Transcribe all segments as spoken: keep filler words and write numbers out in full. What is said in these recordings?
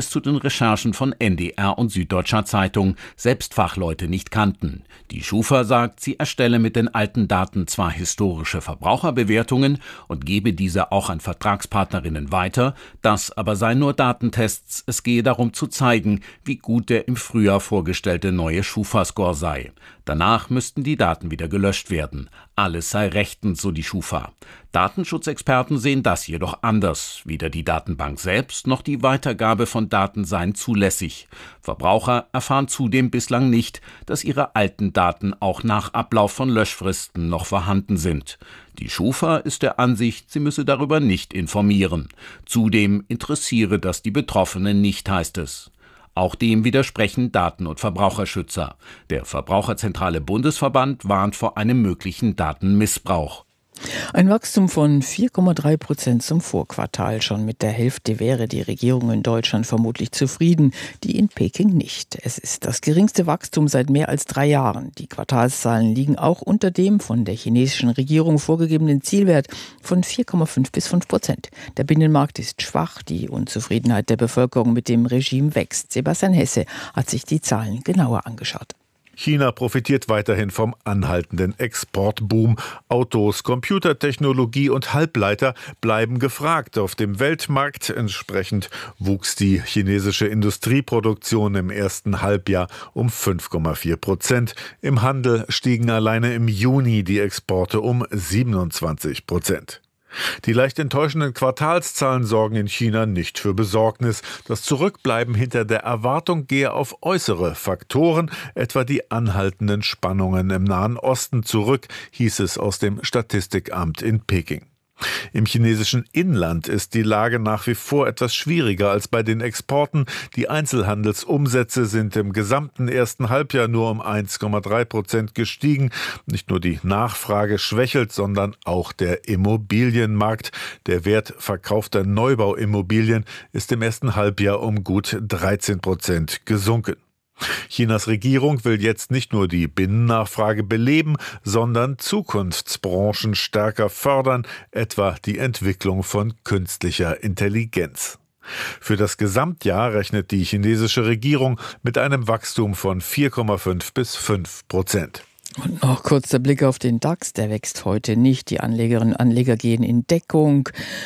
Details zu den Recherchen von N D R und Süddeutscher Zeitung selbst Fachleute nicht kannten. Die Schufa sagt, sie erstelle mit den alten Daten zwar historische Verbraucherbewertungen und gebe diese auch an Vertragspartnerinnen weiter, das aber seien nur Datentests, es gehe darum zu zeigen, wie gut der im Frühjahr vorgestellte neue Schufa-Score sei. Danach müssten die Daten wieder gelöscht werden. Alles sei rechtens, so die Schufa. Datenschutzexperten sehen das jedoch anders. Weder die Datenbank selbst noch die Weitergabe von Daten seien zulässig. Verbraucher erfahren zudem bislang nicht, dass ihre alten Daten auch nach Ablauf von Löschfristen noch vorhanden sind. Die Schufa ist der Ansicht, sie müsse darüber nicht informieren. Zudem interessiere das die Betroffenen nicht, heißt es. Auch dem widersprechen Daten- und Verbraucherschützer. Der Verbraucherzentrale Bundesverband warnt vor einem möglichen Datenmissbrauch. Ein Wachstum von vier Komma drei Prozent zum Vorquartal. Schon mit der Hälfte wäre die Regierung in Deutschland vermutlich zufrieden, die in Peking nicht. Es ist das geringste Wachstum seit mehr als drei Jahren. Die Quartalszahlen liegen auch unter dem von der chinesischen Regierung vorgegebenen Zielwert von vier Komma fünf bis fünf Prozent. Der Binnenmarkt ist schwach, die Unzufriedenheit der Bevölkerung mit dem Regime wächst. Sebastian Hesse hat sich die Zahlen genauer angeschaut. China profitiert weiterhin vom anhaltenden Exportboom. Autos, Computertechnologie und Halbleiter bleiben gefragt auf dem Weltmarkt. Entsprechend wuchs die chinesische Industrieproduktion im ersten Halbjahr um fünf Komma vier Prozent. Im Handel stiegen alleine im Juni die Exporte um siebenundzwanzig Prozent. Die leicht enttäuschenden Quartalszahlen sorgen in China nicht für Besorgnis. Das Zurückbleiben hinter der Erwartung gehe auf äußere Faktoren, etwa die anhaltenden Spannungen im Nahen Osten, zurück, hieß es aus dem Statistikamt in Peking. Im chinesischen Inland ist die Lage nach wie vor etwas schwieriger als bei den Exporten. Die Einzelhandelsumsätze sind im gesamten ersten Halbjahr nur um eins Komma drei Prozent gestiegen. Nicht nur die Nachfrage schwächelt, sondern auch der Immobilienmarkt. Der Wert verkaufter Neubauimmobilien ist im ersten Halbjahr um gut dreizehn Prozent gesunken. Chinas Regierung will jetzt nicht nur die Binnennachfrage beleben, sondern Zukunftsbranchen stärker fördern, etwa die Entwicklung von künstlicher Intelligenz. Für das Gesamtjahr rechnet die chinesische Regierung mit einem Wachstum von vier Komma fünf bis fünf Prozent. Und noch kurz der Blick auf den DAX, der wächst heute nicht. Die Anlegerinnen und Anleger gehen in Deckung.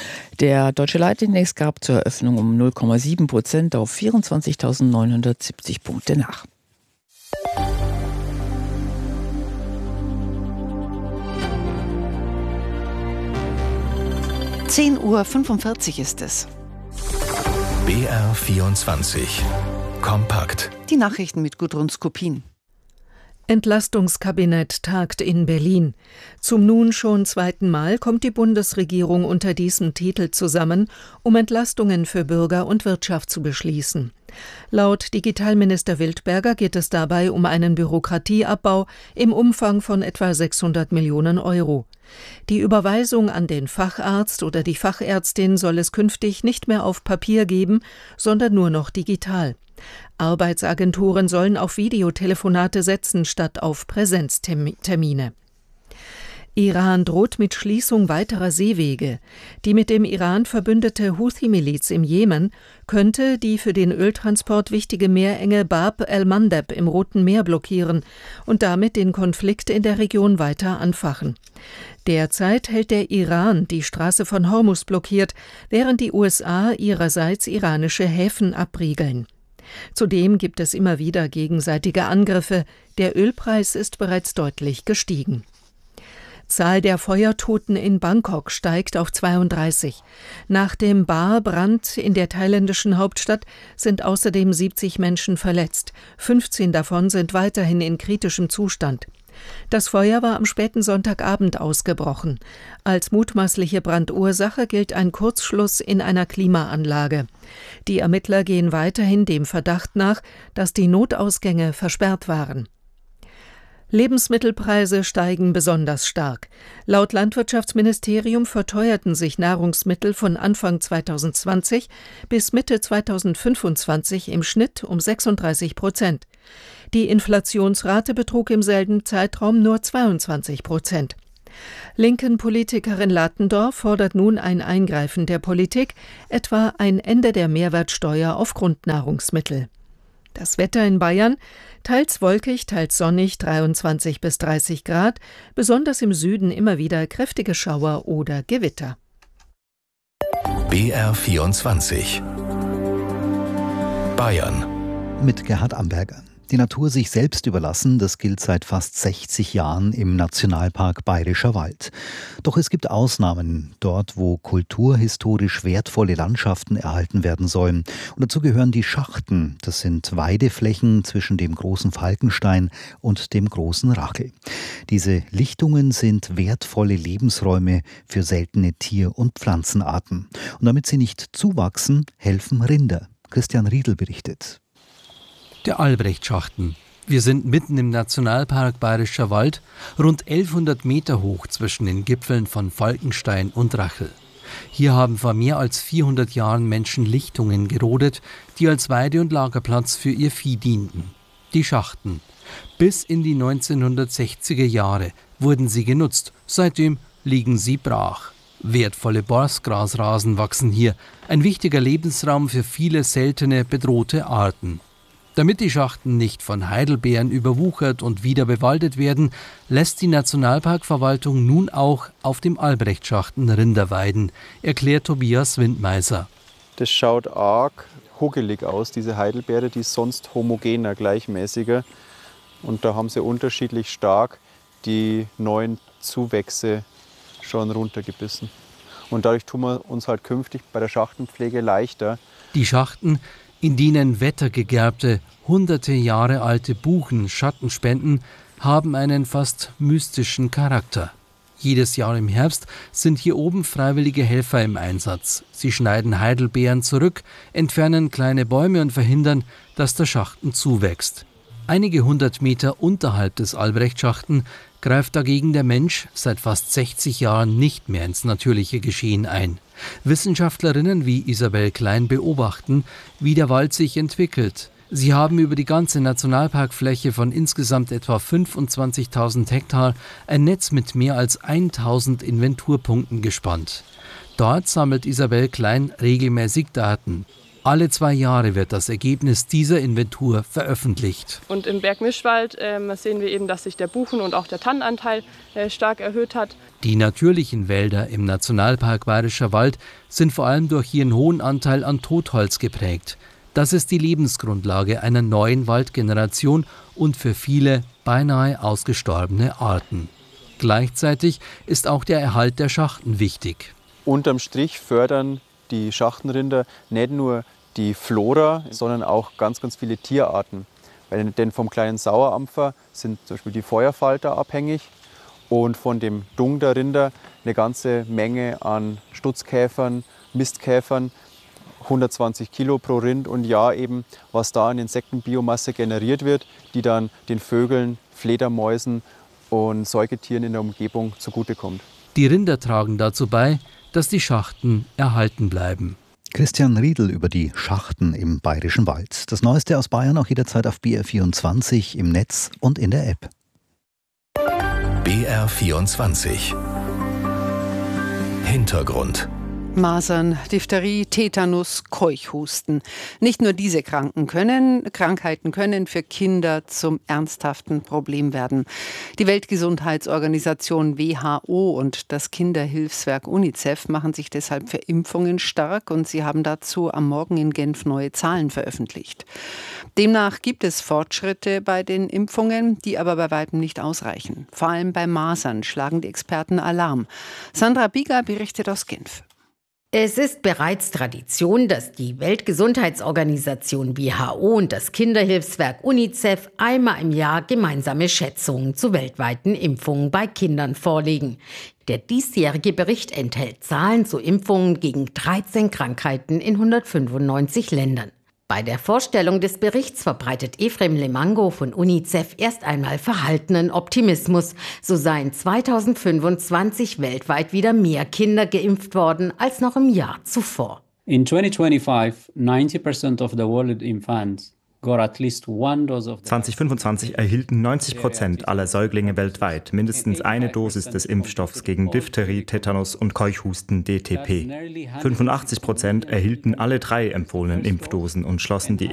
Der deutsche Leitindex gab zur Eröffnung um null Komma sieben Prozent auf vierundzwanzigtausendneunhundertsiebzig Punkte nach. zehn Uhr fünfundvierzig ist es. B R vierundzwanzig. Kompakt. Die Nachrichten mit Gudrun Skopin. Entlastungskabinett tagt in Berlin. Zum nun schon zweiten Mal kommt die Bundesregierung unter diesem Titel zusammen, um Entlastungen für Bürger und Wirtschaft zu beschließen. Laut Digitalminister Wildberger geht es dabei um einen Bürokratieabbau im Umfang von etwa sechshundert Millionen Euro. Die Überweisung an den Facharzt oder die Fachärztin soll es künftig nicht mehr auf Papier geben, sondern nur noch digital. Arbeitsagenturen sollen auf Videotelefonate setzen statt auf Präsenztermine. Iran droht mit Schließung weiterer Seewege. Die mit dem Iran verbündete Houthi-Miliz im Jemen könnte die für den Öltransport wichtige Meerenge Bab el-Mandeb im Roten Meer blockieren und damit den Konflikt in der Region weiter anfachen. Derzeit hält der Iran die Straße von Hormuz blockiert, während die U S A ihrerseits iranische Häfen abriegeln. Zudem gibt es immer wieder gegenseitige Angriffe. Der Ölpreis ist bereits deutlich gestiegen. Zahl der Feuertoten in Bangkok steigt auf zweiunddreißig. Nach dem Bar-Brand in der thailändischen Hauptstadt sind außerdem siebzig Menschen verletzt. fünfzehn davon sind weiterhin in kritischem Zustand. Das Feuer war am späten Sonntagabend ausgebrochen. Als mutmaßliche Brandursache gilt ein Kurzschluss in einer Klimaanlage. Die Ermittler gehen weiterhin dem Verdacht nach, dass die Notausgänge versperrt waren. Lebensmittelpreise steigen besonders stark. Laut Landwirtschaftsministerium verteuerten sich Nahrungsmittel von Anfang zweitausendzwanzig bis Mitte zweitausendfünfundzwanzig im Schnitt um sechsunddreißig Prozent. Die Inflationsrate betrug im selben Zeitraum nur zweiundzwanzig Prozent. Linken Politikerin Latendorf fordert nun ein Eingreifen der Politik, etwa ein Ende der Mehrwertsteuer auf Grundnahrungsmittel. Das Wetter in Bayern: teils wolkig, teils sonnig, dreiundzwanzig bis dreißig Grad, besonders im Süden immer wieder kräftige Schauer oder Gewitter. B R vierundzwanzig Bayern mit Gerhard Amberger. Die Natur sich selbst überlassen, das gilt seit fast sechzig Jahren im Nationalpark Bayerischer Wald. Doch es gibt Ausnahmen, dort wo kulturhistorisch wertvolle Landschaften erhalten werden sollen. Und dazu gehören die Schachten. Das sind Weideflächen zwischen dem großen Falkenstein und dem großen Rachel. Diese Lichtungen sind wertvolle Lebensräume für seltene Tier- und Pflanzenarten. Und damit sie nicht zuwachsen, helfen Rinder. Christian Riedl berichtet. Der Albrechtschachten. Wir sind mitten im Nationalpark Bayerischer Wald, rund elfhundert Meter hoch zwischen den Gipfeln von Falkenstein und Rachel. Hier haben vor mehr als vierhundert Jahren Menschen Lichtungen gerodet, die als Weide- und Lagerplatz für ihr Vieh dienten. Die Schachten. Bis in die neunzehnhundertsechziger Jahre wurden sie genutzt, seitdem liegen sie brach. Wertvolle Borstgrasrasen wachsen hier, ein wichtiger Lebensraum für viele seltene, bedrohte Arten. Damit die Schachten nicht von Heidelbeeren überwuchert und wieder bewaldet werden, lässt die Nationalparkverwaltung nun auch auf dem Albrechtschachten Rinder weiden, erklärt Tobias Windmeiser. Das schaut arg huckelig aus, diese Heidelbeere, die ist sonst homogener, gleichmäßiger. Und da haben sie unterschiedlich stark die neuen Zuwächse schon runtergebissen. Und dadurch tun wir uns halt künftig bei der Schachtenpflege leichter. Die Schachten, in denen wettergegerbte, hunderte Jahre alte Buchen Schatten spenden, haben einen fast mystischen Charakter. Jedes Jahr im Herbst sind hier oben freiwillige Helfer im Einsatz. Sie schneiden Heidelbeeren zurück, entfernen kleine Bäume und verhindern, dass der Schachten zuwächst. Einige hundert Meter unterhalb des Albrechtschachten greift dagegen der Mensch seit fast sechzig Jahren nicht mehr ins natürliche Geschehen ein. Wissenschaftlerinnen wie Isabel Klein beobachten, wie der Wald sich entwickelt. Sie haben über die ganze Nationalparkfläche von insgesamt etwa fünfundzwanzigtausend Hektar ein Netz mit mehr als tausend Inventurpunkten gespannt. Dort sammelt Isabel Klein regelmäßig Daten. Alle zwei Jahre wird das Ergebnis dieser Inventur veröffentlicht. Und im Bergmischwald äh, sehen wir eben, dass sich der Buchen- und auch der Tannenanteil äh, stark erhöht hat. Die natürlichen Wälder im Nationalpark Bayerischer Wald sind vor allem durch ihren hohen Anteil an Totholz geprägt. Das ist die Lebensgrundlage einer neuen Waldgeneration und für viele beinahe ausgestorbene Arten. Gleichzeitig ist auch der Erhalt der Schachten wichtig. Unterm Strich fördern die Schachtenrinder nicht nur die Flora, sondern auch ganz, ganz viele Tierarten. Weil, denn vom kleinen Sauerampfer sind zum Beispiel die Feuerfalter abhängig und von dem Dung der Rinder eine ganze Menge an Stutzkäfern, Mistkäfern, hundertzwanzig Kilo pro Rind und Jahr eben, was da an Insektenbiomasse generiert wird, die dann den Vögeln, Fledermäusen und Säugetieren in der Umgebung zugutekommt. Die Rinder tragen dazu bei, dass die Schachten erhalten bleiben. Christian Riedl über die Schachten im Bayerischen Wald. Das Neueste aus Bayern auch jederzeit auf B R vierundzwanzig im Netz und in der App. B R vierundzwanzig Hintergrund. Masern, Diphtherie, Tetanus, Keuchhusten. Nicht nur diese Kranken können, Krankheiten können für Kinder zum ernsthaften Problem werden. Die Weltgesundheitsorganisation W H O und das Kinderhilfswerk UNICEF machen sich deshalb für Impfungen stark und sie haben dazu am Morgen in Genf neue Zahlen veröffentlicht. Demnach gibt es Fortschritte bei den Impfungen, die aber bei weitem nicht ausreichen. Vor allem bei Masern schlagen die Experten Alarm. Sandra Bieger berichtet aus Genf. Es ist bereits Tradition, dass die Weltgesundheitsorganisation W H O und das Kinderhilfswerk UNICEF einmal im Jahr gemeinsame Schätzungen zu weltweiten Impfungen bei Kindern vorlegen. Der diesjährige Bericht enthält Zahlen zu Impfungen gegen dreizehn Krankheiten in hundertfünfundneunzig Ländern. Bei der Vorstellung des Berichts verbreitet Efrem Lemango von UNICEF erst einmal verhaltenen Optimismus. So seien zweitausendfünfundzwanzig weltweit wieder mehr Kinder geimpft worden als noch im Jahr zuvor. In twenty twenty-five, ninety percent of the world infants zwanzig fünfundzwanzig erhielten neunzig Prozent aller Säuglinge weltweit mindestens eine Dosis des Impfstoffs gegen Diphtherie, Tetanus und Keuchhusten D T P. fünfundachtzig Prozent erhielten alle drei empfohlenen Impfdosen und schlossen die